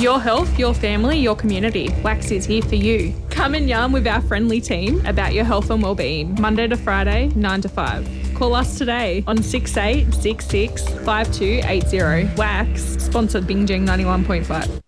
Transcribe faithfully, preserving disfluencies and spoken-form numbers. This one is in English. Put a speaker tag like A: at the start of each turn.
A: Your health, your family, your community. WAX is here for you. Come and yarn with our friendly team about your health and wellbeing, Monday to Friday, nine to five. Call us today on six eight six six five two eight zero. WAX, sponsored Bingjing ninety-one point five.